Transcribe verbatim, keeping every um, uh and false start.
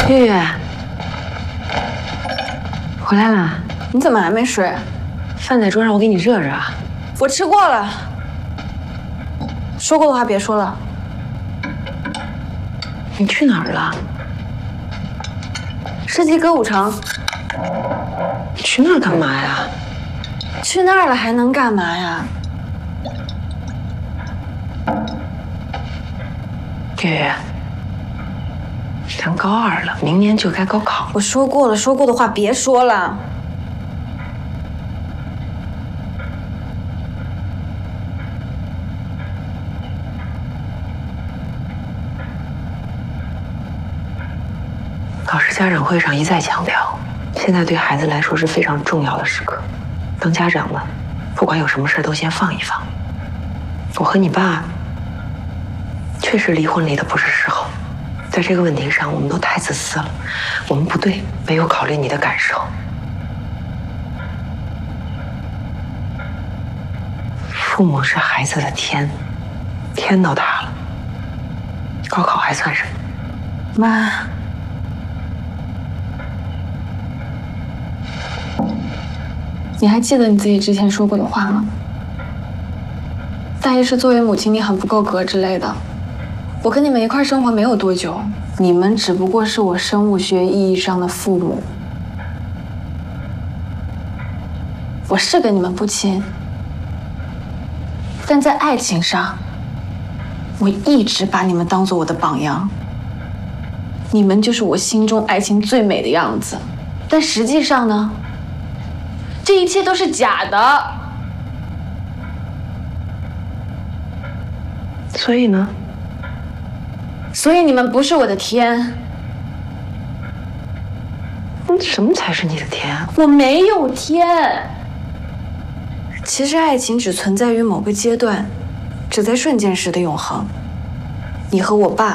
月月，回来了？ 你怎么还没睡？ 饭在桌上，我给你热热啊。 我吃过了。说过的话别说了。 你去哪儿了？ 世纪歌舞城。 你去那儿干嘛呀？ 去那儿了还能干嘛呀？ 月月，咱高二了，明年就该高考了。 我说过了，说过的话别说了。 老师家长会上一再强调，现在对孩子来说是非常重要的时刻。当家长的，不管有什么事都先放一放。我和你爸确实离婚离的不是时候，在这个问题上我们都太自私了，我们不对，没有考虑你的感受。父母是孩子的天，天都塌了，高考还算什么？ 妈，你还记得你自己之前说过的话吗？大意是作为母亲你很不够格之类的。我跟你们一块生活没有多久，你们只不过是我生物学意义上的父母。我是跟你们不亲，但在爱情上，我一直把你们当做我的榜样。你们就是我心中爱情最美的样子，但实际上呢，这一切都是假的。 所以呢？ 所以你们不是我的天。 嗯，什么才是你的天？ 我没有天。其实爱情只存在于某个阶段，只在瞬间时的永恒。你和我爸